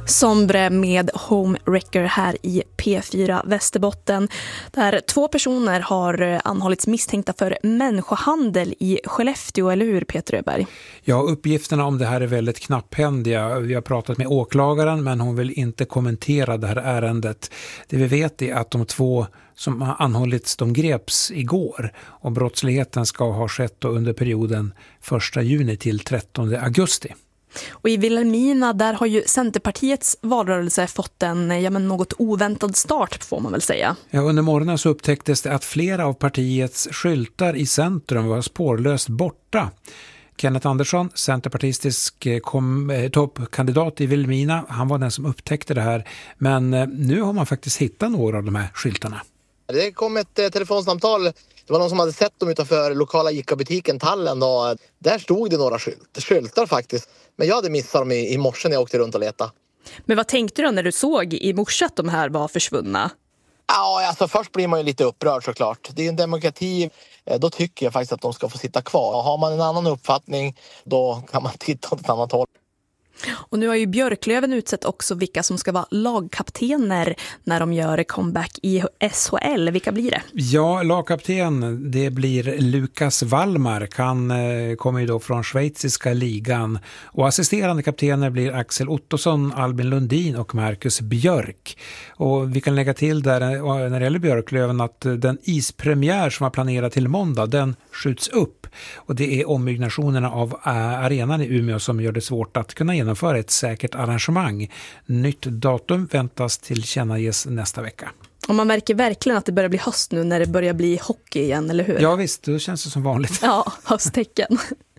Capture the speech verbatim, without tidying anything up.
Sombre med Homewrecker här i P fyra Västerbotten, där två personer har anhållits misstänkta för människohandel i Skellefteå, eller hur Peter Öberg? Ja, uppgifterna om det här är väldigt knapphändiga. Vi har pratat med åklagaren, men hon vill inte kommentera det här ärendet. Det vi vet är att de två som har anhållits, de greps igår, och brottsligheten ska ha skett under perioden första juni till trettonde augusti. Och i Vilhelmina, där har ju Centerpartiets valrörelse fått en ja, men något oväntad start, får man väl säga. Ja, under morgonen så upptäcktes det att flera av partiets skyltar i centrum var spårlöst borta. Kenneth Andersson, centerpartistisk kom, eh, toppkandidat i Vilhelmina, han var den som upptäckte det här. Men eh, nu har man faktiskt hittat några av de här skyltarna. Det kom ett eh, telefonsamtal. Det var någon som hade sett dem utanför lokala ICA-butiken Tallen. Och där stod det några skylt, skyltar faktiskt. Men jag hade missat dem i, i morse när jag åkte runt och letade. Men vad tänkte du när du såg i morse att de här var försvunna? Ja, alltså först blir man ju lite upprörd såklart. Det är en demokrati. Då tycker jag faktiskt att de ska få sitta kvar. Och har man en annan uppfattning, då kan man titta åt ett annat håll. Och nu har ju Björklöven utsett också vilka som ska vara lagkaptener när de gör comeback i S H L. Vilka blir det? Ja, lagkapten, det blir Lukas Wallmark. Han eh, kommer ju då från schweiziska ligan. Och assisterande kaptener blir Axel Ottosson, Albin Lundin och Marcus Björk. Och vi kan lägga till där när det gäller Björklöven att den ispremiär som var planerad till måndag, den skjuts upp. Och det är ombyggnationerna av arenan i Umeå som gör det svårt att kunna genomföra ett säkert arrangemang. Nytt datum väntas tillkännages nästa vecka. Och man märker verkligen att det börjar bli höst nu när det börjar bli hockey igen, eller hur? Ja visst, då känns det som vanligt. Ja, hösttecken.